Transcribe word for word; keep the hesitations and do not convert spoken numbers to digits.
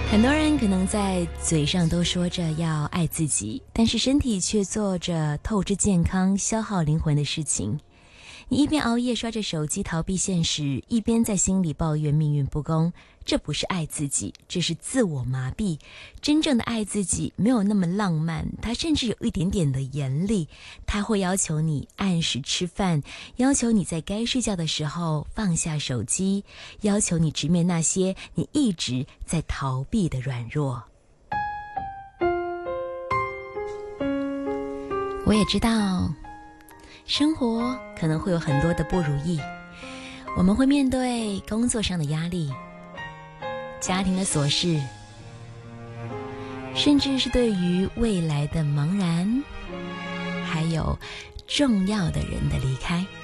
很多人可能在嘴上都说着要爱自己，但是身体却做着透支健康、消耗灵魂的事情。你一边熬夜刷着手机逃避现实，一边在心里抱怨命运不公，这不是爱自己，这是自我麻痹。真正的爱自己没有那么浪漫，它甚至有一点点的严厉。它会要求你按时吃饭，要求你在该睡觉的时候放下手机，要求你直面那些你一直在逃避的软弱。我也知道生活可能会有很多的不如意，我们会面对工作上的压力，家庭的琐事，甚至是对于未来的茫然，还有重要的人的离开。